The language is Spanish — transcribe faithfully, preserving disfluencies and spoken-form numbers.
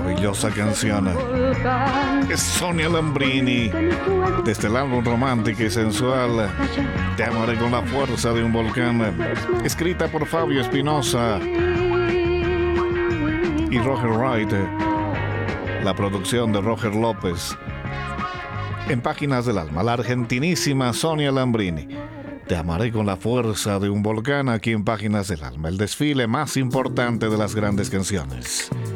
Maravillosa canción. Es Sonia Lambrini, desde el álbum romántico y sensual Te amaré con la fuerza de un volcán, escrita por Fabio Espinosa y Roger Wright, la producción de Roger López. En Páginas del Alma, la argentinísima Sonia Lambrini. Te amaré con la fuerza de un volcán, aquí en Páginas del Alma, el desfile más importante de las grandes canciones.